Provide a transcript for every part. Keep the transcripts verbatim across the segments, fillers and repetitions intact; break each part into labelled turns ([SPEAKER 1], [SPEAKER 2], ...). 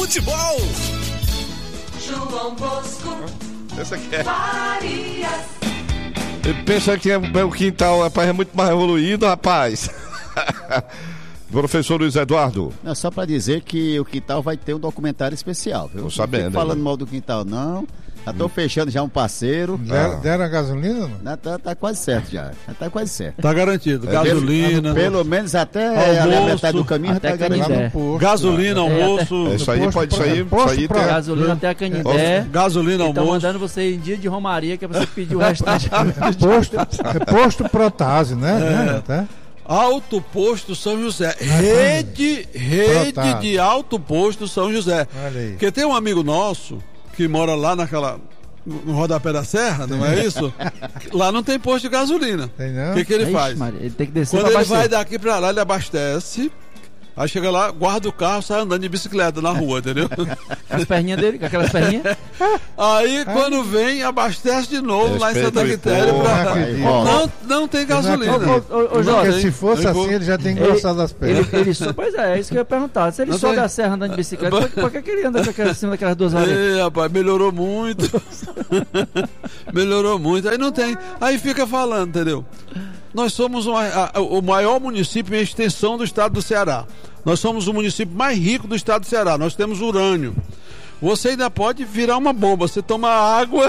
[SPEAKER 1] Futebol.
[SPEAKER 2] João Bosco.
[SPEAKER 3] Essa aqui é.
[SPEAKER 2] Farias.
[SPEAKER 3] Ele pensa que é, o quintal rapaz, é muito mais evoluído, rapaz. Professor Luiz Eduardo.
[SPEAKER 4] Não, só para dizer que o quintal vai ter um documentário especial, viu?
[SPEAKER 3] Tô sabendo.
[SPEAKER 4] Não fico falando mal do quintal, não. Já tô hum. fechando já um parceiro.
[SPEAKER 5] Deram,
[SPEAKER 4] ah.
[SPEAKER 5] deram a gasolina? Não?
[SPEAKER 4] Tá, tá quase certo já. Já tá quase certo.
[SPEAKER 6] Tá garantido. É, gasolina.
[SPEAKER 4] Pelo, pelo menos até
[SPEAKER 6] almoço,
[SPEAKER 4] a metade do caminho já tá garantido.
[SPEAKER 6] Gasolina, almoço.
[SPEAKER 3] É, isso aí
[SPEAKER 5] posto,
[SPEAKER 3] pode sair.
[SPEAKER 7] Posto, pra... Gasolina até a Canindé.
[SPEAKER 6] Gasolina, almoço.
[SPEAKER 7] Estão mandando você em dia de Romaria, que é pra você pedir o restante.
[SPEAKER 5] posto, é posto Protase, né?
[SPEAKER 6] É. Alto Posto São José. Rede, rede Protase. De Alto Posto São José. Porque tem um amigo nosso que mora lá naquela... no rodapé da serra, não é isso? Lá não tem posto de gasolina. O que, que ele Ixi, faz?
[SPEAKER 7] Maria, ele tem que descer.
[SPEAKER 6] Quando ele vai daqui pra lá, ele abastece. Aí chega lá, guarda o carro, sai andando de bicicleta na rua, entendeu?
[SPEAKER 7] As perninhas dele, com aquelas perninhas.
[SPEAKER 6] Aí quando vem, abastece de novo lá em Santa Quitéria. Pra... Não, não tem gasolina.
[SPEAKER 5] Ô, ô, ô, Jorge, se fosse assim, ele já tem engrossado as pernas.
[SPEAKER 7] Ele, ele, pois é, é isso que eu ia perguntar. Se ele sobe a serra andando de bicicleta, por que, que ele anda em cima daquelas duas horas?
[SPEAKER 6] É, rapaz, melhorou muito. Melhorou muito. Aí não tem. Aí fica falando, entendeu? Nós somos uma, a, o maior município em extensão do estado do Ceará. Nós somos o município mais rico do estado do Ceará. Nós temos urânio. Você ainda pode virar uma bomba. Você toma água.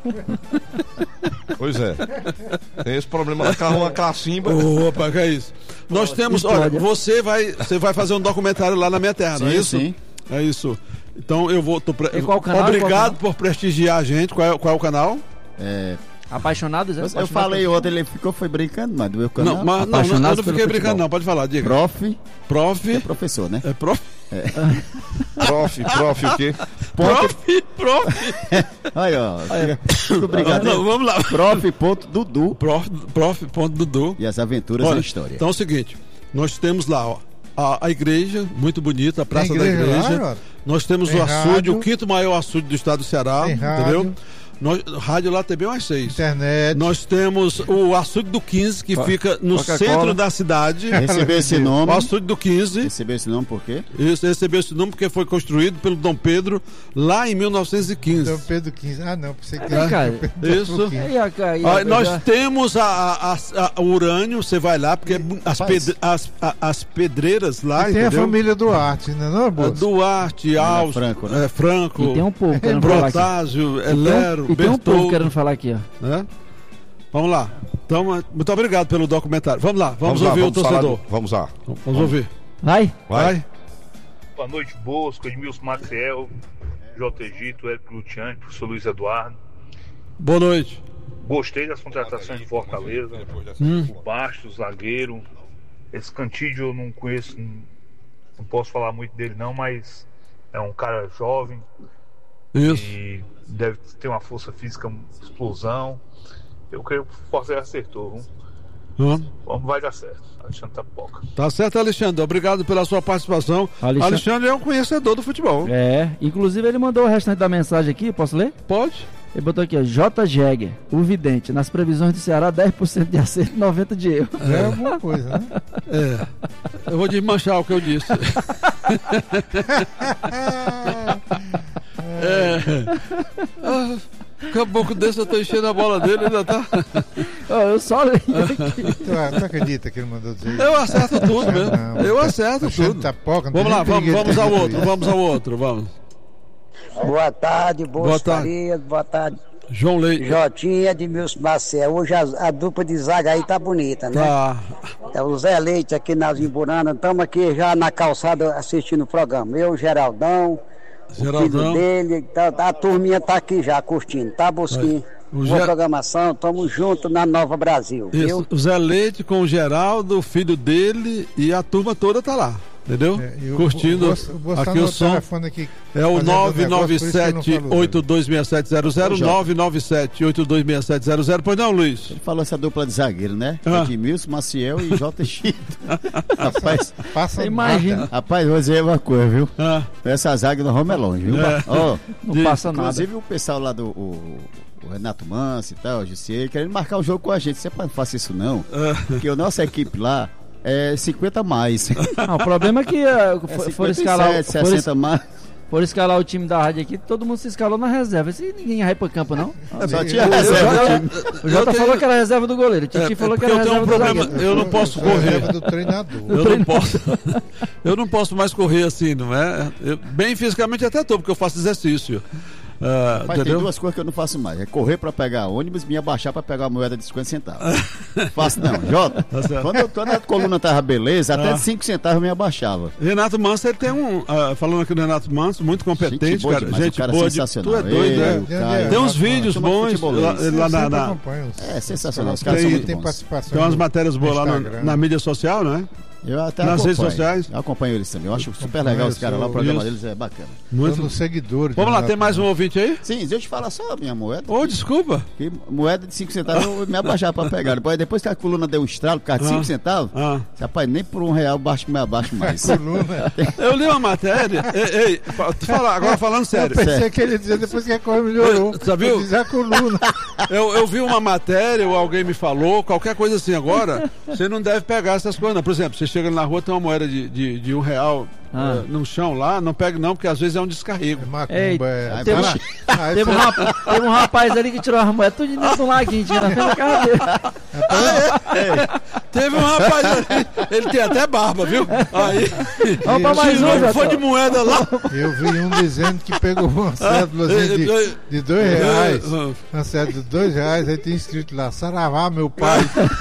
[SPEAKER 3] Pois é. Tem esse problema da carro, uma cacimba.
[SPEAKER 6] Opa, que é isso? Nós temos. Olha, você vai, você vai fazer um documentário lá na minha terra,
[SPEAKER 4] sim,
[SPEAKER 6] não é isso?
[SPEAKER 4] Sim.
[SPEAKER 6] É isso. Então eu vou. Tô pre...
[SPEAKER 7] qual canal,
[SPEAKER 6] Obrigado
[SPEAKER 7] qual
[SPEAKER 6] por prestigiar a gente. Qual é, qual é o canal?
[SPEAKER 4] É.
[SPEAKER 7] Apaixonados, é?
[SPEAKER 4] Eu, eu falei ontem, ele ficou, foi brincando, mas do meu canal.
[SPEAKER 6] Não, mas não, não, eu não fiquei brincando, não, pode falar, diga.
[SPEAKER 4] Prof.
[SPEAKER 6] Prof.
[SPEAKER 4] É professor, né?
[SPEAKER 6] É prof.
[SPEAKER 4] É.
[SPEAKER 3] Prof, prof, o quê?
[SPEAKER 6] Prof, prof.
[SPEAKER 4] Aí, ó. Muito obrigado.
[SPEAKER 6] Não, vamos lá.
[SPEAKER 4] Prof. Dudu.
[SPEAKER 6] Prof. Prof. Dudu.
[SPEAKER 4] E as aventuras
[SPEAKER 6] Olha,
[SPEAKER 4] da história.
[SPEAKER 6] Então é o seguinte, nós temos lá, ó, a, a igreja, muito bonita, a Praça igreja da Igreja. Lá, nós temos tem o açude, rádio. O quinto maior açude do estado do Ceará, tem entendeu? Rádio. Nós, rádio lá tem bem mais seis.
[SPEAKER 5] Internet.
[SPEAKER 6] Nós temos o açude do quinze, que fica no centro da cidade.
[SPEAKER 4] Recebeu esse nome.
[SPEAKER 6] O açude do quinze.
[SPEAKER 4] Recebeu esse nome por quê?
[SPEAKER 6] Isso, recebeu esse nome porque foi construído pelo Dom Pedro lá em mil novecentos e quinze.
[SPEAKER 5] Dom Pedro quinze. Ah, não, pensei que
[SPEAKER 6] era.
[SPEAKER 5] Cara,
[SPEAKER 6] isso. Aí, aí, aí, nós já... temos a, a, a, o urânio, você vai lá, porque as, pedre, as, a, as pedreiras lá.
[SPEAKER 5] E tem entendeu? A família Duarte, não é, não, Bolsa?
[SPEAKER 6] Duarte, Alves, Franco, né? é, Franco.
[SPEAKER 7] E tem um pouco,
[SPEAKER 6] é, Protásio, Elero.
[SPEAKER 7] E tem um povo querendo falar aqui, ó.
[SPEAKER 6] É? Vamos lá. Então, muito obrigado pelo documentário. Vamos lá, vamos, vamos ouvir lá, vamos o torcedor.
[SPEAKER 3] Do... Vamos lá.
[SPEAKER 6] Vamos, vamos ouvir.
[SPEAKER 7] Vai.
[SPEAKER 6] Vai. Vai.
[SPEAKER 8] Boa noite, Bosco, Edmilson Maciel, J. Egito, Érico Luciani, professor Luiz Eduardo.
[SPEAKER 6] Boa noite.
[SPEAKER 8] Gostei das contratações de Fortaleza.
[SPEAKER 6] Hum.
[SPEAKER 8] O Bastos, zagueiro. Esse Cantídio eu não conheço, não, não posso falar muito dele não, mas é um cara jovem.
[SPEAKER 6] Isso.
[SPEAKER 8] E deve ter uma força física, explosão. Eu creio que o Fortaleza acertou.
[SPEAKER 6] Hum.
[SPEAKER 8] Vamos, vai dar certo. Alexandre Tapoca.
[SPEAKER 6] Tá certo, Alexandre. Obrigado pela sua participação. Alexandre... Alexandre é um conhecedor do futebol.
[SPEAKER 7] É, inclusive ele mandou o restante da mensagem aqui. Posso ler?
[SPEAKER 6] Pode.
[SPEAKER 7] Ele botou aqui, ó, J. Jäger, o vidente, nas previsões do Ceará, dez por cento de acerto e noventa por cento de erro.
[SPEAKER 5] É alguma coisa, né?
[SPEAKER 6] É. Eu vou desmanchar o que eu disse. É. Ah, caboclo desse, eu tô enchendo a bola dele, ainda tá.
[SPEAKER 7] Oh, eu só leio aqui.
[SPEAKER 5] Tu, tu acredita que ele mandou dizer isso?
[SPEAKER 6] Eu acerto tudo mesmo. Não, eu acerto tudo.
[SPEAKER 5] Tapoca,
[SPEAKER 6] vamos lá, vamos, vamos ao outro, vamos ao outro, vamos.
[SPEAKER 9] Boa tarde, boas Farias, boa tarde.
[SPEAKER 6] João Leite.
[SPEAKER 9] Jotinha, Edmilson Maciel. Hoje a, a dupla de zaga aí tá bonita, né?
[SPEAKER 6] Tá.
[SPEAKER 9] É o Zé Leite aqui na Zimburana. Estamos aqui já na calçada assistindo o programa. Eu, Geraldão.
[SPEAKER 6] Geraldão.
[SPEAKER 9] O filho dele, tá, a turminha tá aqui já curtindo, tá, Bosquinho? Boa Ger... programação, tamo junto na Nova Brasil.
[SPEAKER 6] Isso,
[SPEAKER 9] viu?
[SPEAKER 6] O Zé Leite com o Geraldo, o filho dele e a turma toda tá lá. Entendeu? É, curtindo o, o, o, aqui o som. Aqui, é o nove nove sete, oito dois seis sete zero zero, nove nove sete, oito dois seis sete zero zero. Pois não, Luiz?
[SPEAKER 4] Ele falou essa dupla de zagueiro, né? Ah. Edmilson, Maciel e J. Chito. Rapaz,
[SPEAKER 5] passa
[SPEAKER 7] imagina.
[SPEAKER 4] Rapaz, vou dizer uma coisa, viu?
[SPEAKER 7] Ah.
[SPEAKER 4] Essa zaga do Roma é longe, viu?
[SPEAKER 7] É. Oh, não Diz, passa nada.
[SPEAKER 4] Inclusive o pessoal lá do o, o Renato Manso e tal, o Gissier, querendo marcar o jogo com a gente. Você não faça isso não, ah. porque a nossa equipe lá é cinquenta mais.
[SPEAKER 7] Não, o problema é que uh,
[SPEAKER 4] é
[SPEAKER 7] for escalar
[SPEAKER 4] sessenta mais.
[SPEAKER 7] for escalar o time da rádio aqui, todo mundo se escalou na reserva. E ninguém vai pro campo, não?
[SPEAKER 4] É, só tinha reserva.
[SPEAKER 7] O Jota falou que era a reserva do goleiro. O Titi
[SPEAKER 6] é,
[SPEAKER 7] falou
[SPEAKER 6] é
[SPEAKER 7] que era a
[SPEAKER 6] eu tenho
[SPEAKER 7] reserva
[SPEAKER 6] um
[SPEAKER 7] do
[SPEAKER 6] problema,
[SPEAKER 7] zagueiro.
[SPEAKER 6] eu não posso correr.
[SPEAKER 5] Do treinador.
[SPEAKER 6] Eu não posso, eu não posso mais correr assim, não é? Eu, bem fisicamente até tô, porque eu faço exercício. Uh,
[SPEAKER 4] Mas tem duas coisas que eu não faço mais. É correr pra pegar ônibus e me abaixar pra pegar uma moeda de cinquenta centavos. Faço não, Jota. Quando, eu, quando a coluna tava beleza, até
[SPEAKER 6] ah.
[SPEAKER 4] de cinco centavos eu me abaixava.
[SPEAKER 6] Renato Manso, ele tem um. Uh, falando aqui do Renato Manso, muito competente, gente boa, cara.
[SPEAKER 4] Demais,
[SPEAKER 6] gente
[SPEAKER 4] cara
[SPEAKER 6] boa.
[SPEAKER 4] Sensacional.
[SPEAKER 6] De, tu é doido,
[SPEAKER 4] eu,
[SPEAKER 6] é?
[SPEAKER 4] Cara,
[SPEAKER 6] tem uns vídeos bons lá, lá na. na
[SPEAKER 4] é sensacional. Os
[SPEAKER 5] caras
[SPEAKER 4] caras
[SPEAKER 5] tem,
[SPEAKER 4] são muito
[SPEAKER 5] tem
[SPEAKER 4] bons.
[SPEAKER 5] participação.
[SPEAKER 6] Tem umas matérias boas lá na,
[SPEAKER 5] Instagram.
[SPEAKER 6] na mídia social, não é?
[SPEAKER 4] Eu até
[SPEAKER 6] Nas
[SPEAKER 4] acompanho.
[SPEAKER 6] redes sociais.
[SPEAKER 4] Eu acompanho eles também. Eu acho super legal os caras lá. O programa
[SPEAKER 6] Isso.
[SPEAKER 4] deles é bacana.
[SPEAKER 6] Muito
[SPEAKER 5] nos seguidores.
[SPEAKER 6] Vamos lá, tem mais um ouvinte aí?
[SPEAKER 4] Sim, deixa eu te falar só a minha moeda.
[SPEAKER 6] Ô, oh, desculpa.
[SPEAKER 4] Que moeda de cinco centavos eu me abaixava pra pegar. Depois, depois que a coluna deu um estralo, por causa de cinco centavos,
[SPEAKER 6] ah.
[SPEAKER 4] rapaz, nem por um real baixo que me abaixo mais.
[SPEAKER 6] Eu li uma matéria. ei, ei, fala, agora falando sério.
[SPEAKER 5] Eu pensei sério. que ele ia dizer depois que a coisa melhorou.
[SPEAKER 6] Sabia?
[SPEAKER 5] Dizer a coluna.
[SPEAKER 6] Eu, eu vi uma matéria, ou alguém me falou, qualquer coisa assim. Agora, você não deve pegar essas coisas, não. Por exemplo, você chega na rua, tem uma moeda de, de, de um real ah. uh, no chão lá, não pegue não, porque às vezes é um descarrego.
[SPEAKER 5] É macumba,
[SPEAKER 7] Ei,
[SPEAKER 5] é.
[SPEAKER 7] Teve, uma, ah, teve, um rapaz, teve um rapaz ali que tirou a moeda tudo dentro de um laguinho, tinha na frente da casa dele.
[SPEAKER 6] Ah, é? É. Teve um rapaz ali, ele tem até barba, viu? Aí,
[SPEAKER 7] vamos pra mais um, já
[SPEAKER 6] foi de moeda lá.
[SPEAKER 5] Eu vi um dizendo que pegou uma cédula assim, de, de dois reais. Uma cédula de dois reais, aí tem escrito lá, Saravá, meu pai.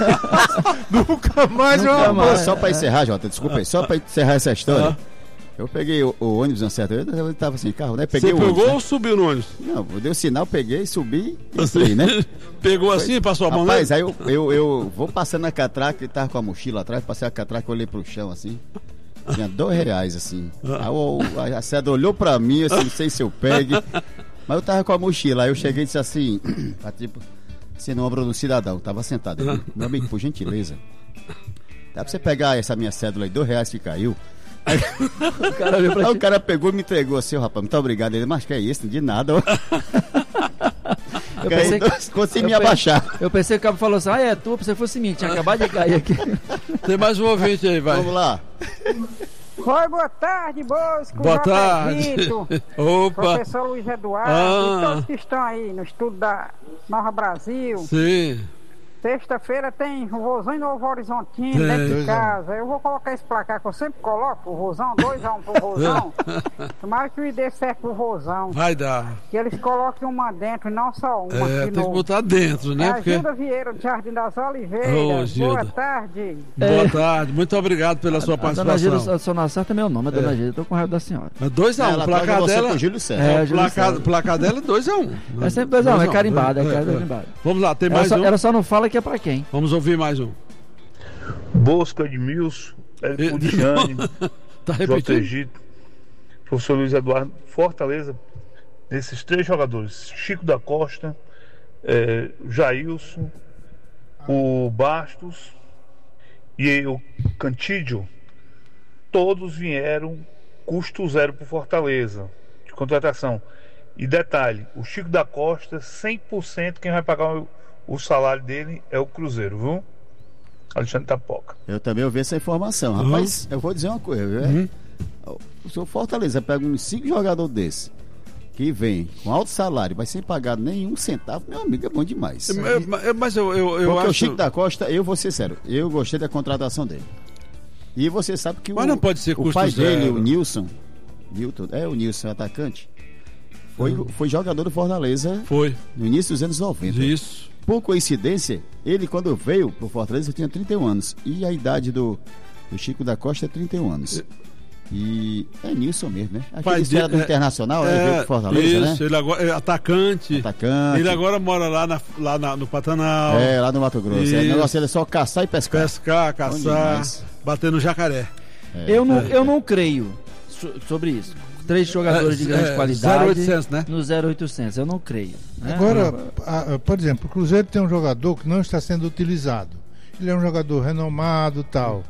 [SPEAKER 5] Nunca mais
[SPEAKER 4] Nunca
[SPEAKER 5] eu
[SPEAKER 4] mais. Só pra encerrar, Jota, desculpa aí, só pra encerrar essa história. Ah. Eu peguei o, o ônibus na certa vez, eu tava sem carro, né? Peguei
[SPEAKER 6] Você
[SPEAKER 4] o
[SPEAKER 6] pegou
[SPEAKER 4] ônibus,
[SPEAKER 6] ou
[SPEAKER 4] né?
[SPEAKER 6] subiu no ônibus?
[SPEAKER 4] Não, eu dei o sinal, peguei, subi e entrei, né?
[SPEAKER 6] Pegou assim, passou a mão
[SPEAKER 4] Rapaz,
[SPEAKER 6] nele?
[SPEAKER 4] aí eu, eu, eu vou passando na catraca, ele tava com a mochila atrás, passei a catraca, olhei pro chão assim. Tinha dois reais, assim. Aí eu, a cédula olhou pra mim, assim, não sei se eu pegue. Mas eu tava com a mochila, aí eu cheguei e disse assim, tipo, assim, no ombro do cidadão, tava sentado. Ele, meu amigo, por gentileza, dá pra você pegar essa minha cédula aí, dois reais que caiu? Aí, o, cara aí o cara pegou e me entregou assim, oh, rapaz, muito obrigado. Ele, mas que é isso, de nada.
[SPEAKER 7] Eu pensei que,
[SPEAKER 4] consegui me
[SPEAKER 7] eu
[SPEAKER 4] abaixar.
[SPEAKER 7] Pensei, eu pensei que o cabo falou assim, ah, é tu, pensei que fosse mim, tinha acabado de cair aqui.
[SPEAKER 6] Tem mais um ouvinte aí, vai.
[SPEAKER 4] Vamos lá.
[SPEAKER 1] Oi, boa tarde, Bosco.
[SPEAKER 6] Boa tarde. Opa.
[SPEAKER 1] Professor Luiz Eduardo ah. e todos que estão aí no estudo da Nova Brasil.
[SPEAKER 6] Sim.
[SPEAKER 1] Sexta-feira tem o Vozão e Novo Horizontino tem. Dentro de casa. Eu vou colocar esse placar que eu sempre coloco, o Vozão, dois a um pro Vozão. Tomara que me dê certo pro Vozão.
[SPEAKER 6] Vai dar.
[SPEAKER 1] Que eles coloquem uma dentro e não só uma.
[SPEAKER 6] É, tem
[SPEAKER 1] novo.
[SPEAKER 6] que botar dentro, né?
[SPEAKER 1] É,
[SPEAKER 6] Porque...
[SPEAKER 1] Gilda Vieira, do Jardim das Oliveiras.
[SPEAKER 6] Oh,
[SPEAKER 1] boa tarde.
[SPEAKER 6] Boa tarde, muito obrigado pela sua
[SPEAKER 7] a,
[SPEAKER 6] participação.
[SPEAKER 7] A dona Gilda, a Sona Certa é meu nome, é Dona é. Gilda, eu tô com raiva da senhora.
[SPEAKER 6] É dois a um, o placar dela.
[SPEAKER 7] É,
[SPEAKER 6] o placar, placar dela é dois a um.
[SPEAKER 7] É sempre dois a um, é carimbado, é, é, é carimbado.
[SPEAKER 6] Vamos lá, tem
[SPEAKER 7] ela
[SPEAKER 6] mais
[SPEAKER 7] só,
[SPEAKER 6] um.
[SPEAKER 7] Ela só não fala que é pra quem.
[SPEAKER 6] Vamos ouvir mais um.
[SPEAKER 8] Bosco Edmilson, Hélio Pudiane,
[SPEAKER 6] tá
[SPEAKER 8] J. Egito, professor Luiz Eduardo, Fortaleza, desses três jogadores, Chico da Costa, é, Jailson, o Bastos e o Cantídio, todos vieram custo zero para Fortaleza de contratação. E detalhe, o Chico da Costa, cem por cento quem vai pagar o, o salário dele é o Cruzeiro, viu? Alexandre Tapoca.
[SPEAKER 4] Eu também ouvi essa informação. Uhum. Rapaz, eu vou dizer uma coisa, viu? Uhum. O seu Fortaleza pega uns cinco jogadores desses que vem com alto salário, vai sem pagar nenhum centavo, meu amigo, é bom demais.
[SPEAKER 6] É, é, mas eu, eu, eu
[SPEAKER 4] Porque
[SPEAKER 6] acho...
[SPEAKER 4] o Chico da Costa, eu vou ser sério, eu gostei da contratação dele. E você sabe que
[SPEAKER 6] mas
[SPEAKER 4] o,
[SPEAKER 6] não pode ser
[SPEAKER 4] o pai
[SPEAKER 6] zero.
[SPEAKER 4] dele, o Nilson, Newton, é o Nilson, atacante, foi, uhum. foi jogador do Fortaleza
[SPEAKER 6] foi.
[SPEAKER 4] no início dos anos noventa.
[SPEAKER 6] Isso.
[SPEAKER 4] Por coincidência, ele quando veio pro Fortaleza tinha trinta e um anos. E a idade do, do Chico da Costa é trinta e um anos. E é Nilson mesmo, né? Aquele que era do é, Internacional, é, ele veio pro Fortaleza,
[SPEAKER 6] isso,
[SPEAKER 4] né?
[SPEAKER 6] Ele agora é atacante.
[SPEAKER 4] Atacante.
[SPEAKER 6] Ele agora mora lá, na, lá na, no Pantanal.
[SPEAKER 4] É, lá no Mato Grosso. É, o negócio dele é só caçar e pescar.
[SPEAKER 6] Pescar, caçar, bater no jacaré.
[SPEAKER 7] É. Eu, não, eu não creio so, sobre isso. Três jogadores é, de grande é, qualidade
[SPEAKER 6] zero oitocentos, né?
[SPEAKER 7] No zero oitocentos, eu não creio. Né?
[SPEAKER 5] Agora, a, a, por exemplo, o Cruzeiro tem um jogador que não está sendo utilizado. Ele é um jogador renomado, tal.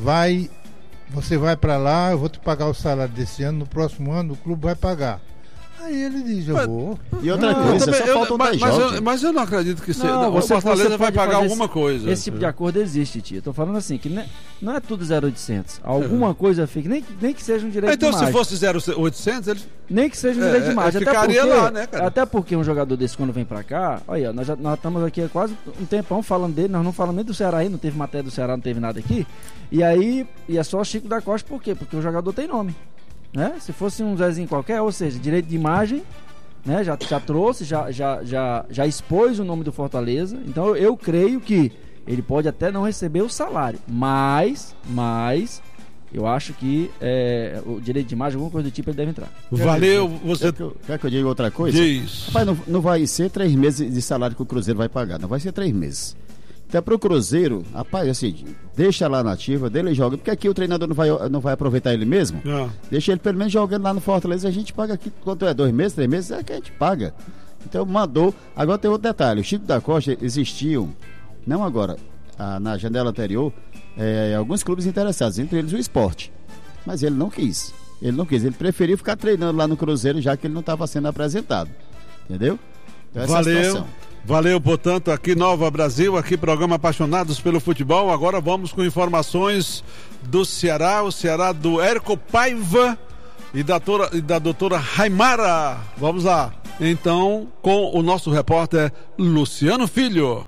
[SPEAKER 5] Vai, você vai para lá, eu vou te pagar o salário desse ano, no próximo ano o clube vai pagar. Aí ele diz, eu
[SPEAKER 6] mas,
[SPEAKER 5] vou.
[SPEAKER 4] E outra
[SPEAKER 6] não,
[SPEAKER 4] coisa,
[SPEAKER 6] também,
[SPEAKER 4] só
[SPEAKER 6] eu,
[SPEAKER 4] faltam
[SPEAKER 6] mas,
[SPEAKER 4] dez
[SPEAKER 6] mas,
[SPEAKER 4] jogos.
[SPEAKER 6] eu, mas eu não acredito que seja.
[SPEAKER 7] Não,
[SPEAKER 6] O
[SPEAKER 7] você,
[SPEAKER 6] Fortaleza
[SPEAKER 7] você
[SPEAKER 6] vai pagar
[SPEAKER 7] fazer
[SPEAKER 6] alguma
[SPEAKER 7] esse,
[SPEAKER 6] coisa.
[SPEAKER 7] Esse tipo de acordo existe, tio. Eu tô falando assim, que ne, não é tudo zero oitocentos. Alguma é. coisa fica, nem, nem que seja um direito
[SPEAKER 6] então,
[SPEAKER 7] de imagem.
[SPEAKER 6] Então, se fosse zero oitocentos, ele...
[SPEAKER 7] Nem que seja um direito
[SPEAKER 6] é,
[SPEAKER 7] de imagem.
[SPEAKER 6] É,
[SPEAKER 7] até
[SPEAKER 6] ficaria
[SPEAKER 7] porque,
[SPEAKER 6] lá, né, cara?
[SPEAKER 7] Até porque um jogador desse, quando vem pra cá, olha, nós já nós estamos aqui há quase um tempão falando dele, nós não falamos nem do Ceará aí, não teve matéria do Ceará, não teve nada aqui. E aí, e é só Chico da Costa, por quê? Porque o jogador tem nome. Né? Se fosse um Zezinho qualquer, ou seja, direito de imagem, né? já, já trouxe, já, já, já, já expôs o nome do Fortaleza. Então eu, eu creio que ele pode até não receber o salário, mas, mas eu acho que é, o direito de imagem, alguma coisa do tipo, ele deve entrar.
[SPEAKER 6] Valeu, você...
[SPEAKER 4] Quer que eu, quer que eu diga outra coisa?
[SPEAKER 6] Diz.
[SPEAKER 4] Rapaz, não, não vai ser três meses de salário que o Cruzeiro vai pagar, não vai ser três meses. Até pro Cruzeiro, rapaz, assim, deixa lá na ativa, dele joga, porque aqui o treinador não vai, não vai aproveitar ele mesmo. Não. Deixa ele pelo menos jogando lá no Fortaleza, a gente paga aqui, quanto é, dois meses, três meses, é que a gente paga. Então mandou. Agora tem outro detalhe, o Chico da Costa existiam, não agora, a, na janela anterior, é, alguns clubes interessados, entre eles o Sport, mas ele não quis, ele não quis, ele preferiu ficar treinando lá no Cruzeiro, já que ele não estava sendo apresentado, entendeu? Então essa
[SPEAKER 6] Valeu.
[SPEAKER 4] é a situação.
[SPEAKER 6] Valeu, portanto, aqui Nova Brasil, aqui programa Apaixonados pelo Futebol. Agora vamos com informações do Ceará, o Ceará do Érico Paiva e da, tora, e da doutora Raimara. Vamos lá, então, com o nosso repórter Luciano Filho.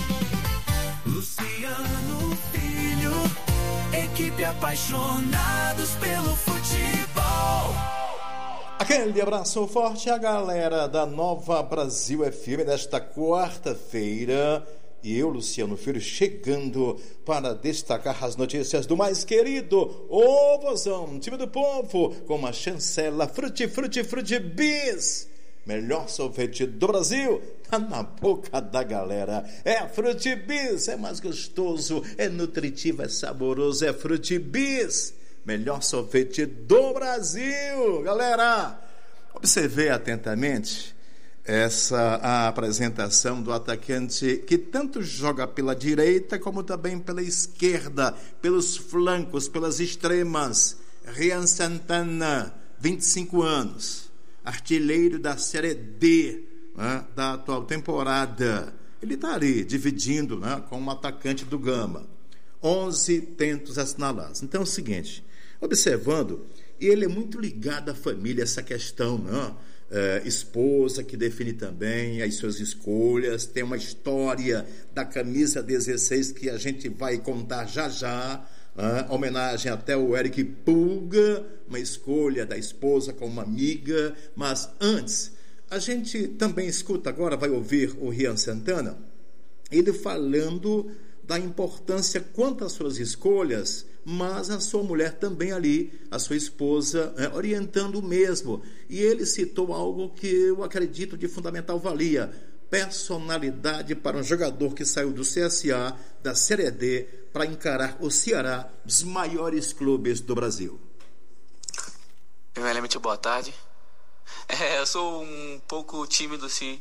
[SPEAKER 2] Luciano Filho, equipe Apaixonados pelo Futebol.
[SPEAKER 10] Aquele abraço forte à galera da Nova Brasil F M nesta quarta-feira. E eu, Luciano Filho, chegando para destacar as notícias do mais querido O Vozão, time do povo, com uma chancela Fruti, Fruti, Fruti Bis. Melhor sorvete do Brasil, tá na boca da galera. É Fruti Bis, é mais gostoso, é nutritivo, é saboroso, é Fruti Bis. Melhor sorvete do Brasil. Galera, observei atentamente essa a apresentação do atacante que tanto joga pela direita como também pela esquerda, pelos flancos, pelas extremas. Rian Santana, vinte e cinco anos, artilheiro da Série D, né, da atual temporada. Ele está ali dividindo, né, com um atacante do Gama. onze tentos assinalados. Então é o seguinte, observando, ele é muito ligado à família, essa questão, né? É, esposa que define também as suas escolhas, tem uma história da camisa dezesseis que a gente vai contar já já, né? Homenagem até ao Eric Pulga, uma escolha da esposa com uma amiga. Mas antes, a gente também escuta agora, vai ouvir o Rian Santana, ele falando da importância quanto às suas escolhas, mas a sua mulher também ali, a sua esposa, é, orientando o mesmo. E ele citou algo que eu acredito de fundamental valia: personalidade para um jogador que saiu do C S A, da Série D, para encarar o Ceará, dos maiores clubes do Brasil.
[SPEAKER 11] Primeiramente, boa tarde. É, eu sou um pouco tímido, sim,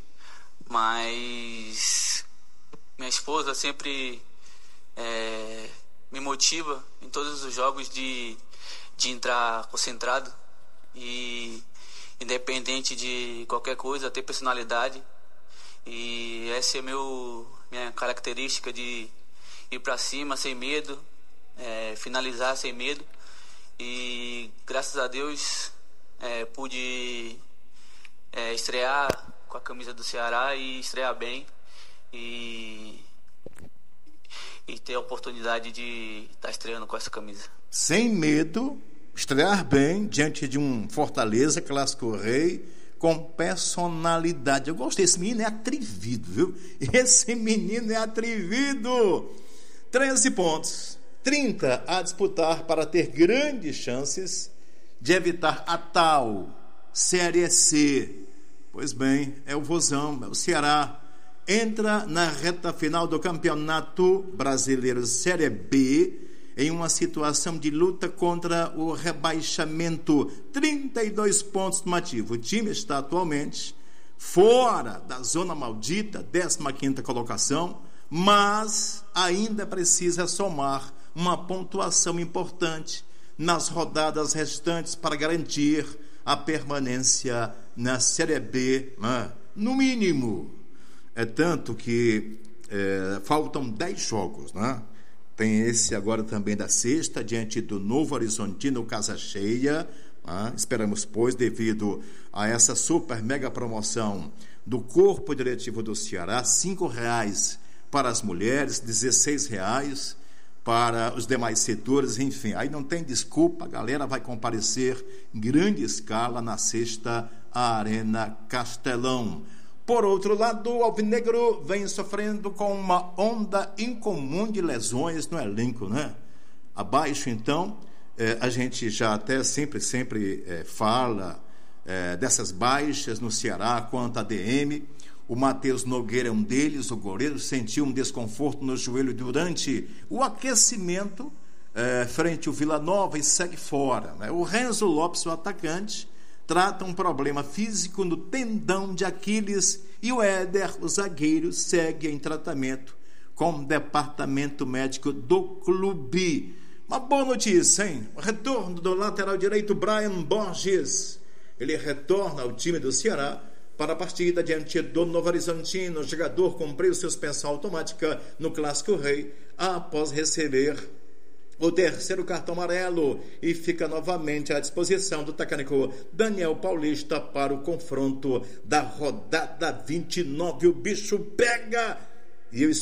[SPEAKER 11] mas minha esposa sempre é, me motiva em todos os jogos de, de entrar concentrado e independente de qualquer coisa, ter personalidade. E essa é meu, minha característica, de ir para cima sem medo, é, finalizar sem medo. E graças a Deus é, pude é, estrear com a camisa do Ceará e estrear bem e, e ter a oportunidade de estar estreando com essa camisa. Sem medo, estrear bem diante de um Fortaleza, Clássico Rei, com personalidade. Eu gostei, esse menino é atrevido, viu? Esse menino é atrevido. treze pontos, trinta a disputar para ter grandes chances de evitar a tal Série C. Pois bem, é o Vozão, é o Ceará. Entra na reta final do Campeonato Brasileiro Série B em uma situação de luta contra o rebaixamento. trinta e dois pontos no ativo. O time está atualmente fora da zona maldita, décima quinta colocação, mas ainda precisa somar uma pontuação importante nas rodadas restantes para garantir a permanência
[SPEAKER 10] na Série B, né? No mínimo. É tanto que é, faltam dez jogos, né? Tem esse agora também da sexta, diante do Novo Horizontino, casa cheia. Né? Esperamos, pois, devido a essa super mega promoção do Corpo Diretivo do Ceará, cinco reais para as mulheres, dezesseis reais para os demais setores, enfim, aí não tem desculpa, a galera vai comparecer em grande escala na sexta Arena Castelão. Por outro lado, o Alvinegro vem sofrendo com uma onda incomum de lesões no elenco, né? Abaixo, então, eh, a gente já até sempre, sempre eh, fala eh, dessas baixas no Ceará quanto a D M. O Matheus Nogueira é um deles, o goleiro, sentiu um desconforto no joelho durante o aquecimento eh, frente ao Vila Nova e segue fora, né? O Renzo Lopes, o atacante, trata um problema físico no tendão de Aquiles e o Éder, o zagueiro, segue em tratamento com o departamento médico do clube. Uma boa notícia, hein? O retorno do lateral direito Brian Borges. Ele retorna ao time do Ceará para a partida diante do Novo Horizontino. O jogador cumpriu suspensão automática no Clássico Rei após receber o terceiro cartão amarelo e fica novamente à disposição do técnico Daniel Paulista para o confronto da rodada vinte e nove. O bicho pega e eu